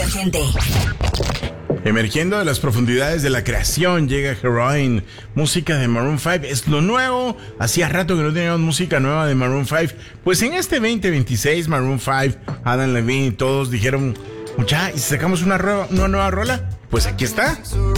emergente. Emergiendo de las profundidades de la creación, llega Heroine, música de Maroon 5. Es lo nuevo. Hacía rato que no teníamos música nueva de Maroon 5. Pues en este 2026, Maroon 5, Adam Levine y todos dijeron, mucha, ¿y si sacamos una nueva rola? Pues aquí está.